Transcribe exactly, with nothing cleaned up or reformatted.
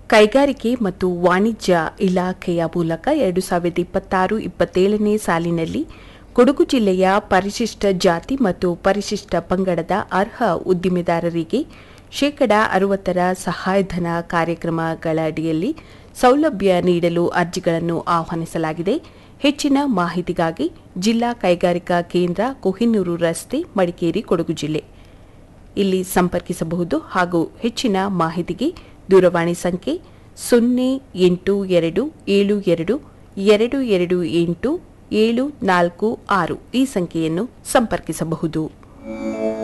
ಕೈಗಾರಿಕೆ ಮತ್ತು ವಾಣಿಜ್ಯ ಇಲಾಖೆಯ ಮೂಲಕ ಎರಡು ಸಾವಿರದ ಇಪ್ಪತ್ತಾರು ಇಪ್ಪತ್ತೇಳನೇ ಸಾಲಿನಲ್ಲಿ ಕೊಡಗು ಜಿಲ್ಲೆಯ ಪರಿಶಿಷ್ಟ ಜಾತಿ ಮತ್ತು ಪರಿಶಿಷ್ಟ ಪಂಗಡದ ಅರ್ಹ ಉದ್ದಿಮೆದಾರರಿಗೆ ಶೇಕಡಾ ಅರವತ್ತರ ಸಹಾಯಧನ ಕಾರ್ಯಕ್ರಮಗಳಡಿಯಲ್ಲಿ ಸೌಲಭ್ಯ ನೀಡಲು ಅರ್ಜಿಗಳನ್ನು ಆಹ್ವಾನಿಸಲಾಗಿದೆ. ಹೆಚ್ಚಿನ ಮಾಹಿತಿಗಾಗಿ ಜಿಲ್ಲಾ ಕೈಗಾರಿಕಾ ಕೇಂದ್ರ ಕೊಹಿನೂರು ರಸ್ತೆ, ಮಡಿಕೇರಿ, ಕೊಡಗು ಜಿಲ್ಲೆ ಇಲ್ಲಿ ಸಂಪರ್ಕಿಸಬಹುದು. ಹಾಗೂ ಹೆಚ್ಚಿನ ಮಾಹಿತಿಗೆ ದೂರವಾಣಿ ಸಂಖ್ಯೆ ಸೊನ್ನೆ ಎಂಟು ಎರಡು ಏಳು ಎರಡು ಎರಡು ಎರಡು ಎಂಟು ಏಳು ನಾಲ್ಕು ಆರು ಈ ಸಂಖ್ಯೆಯನ್ನು ಸಂಪರ್ಕಿಸಬಹುದು.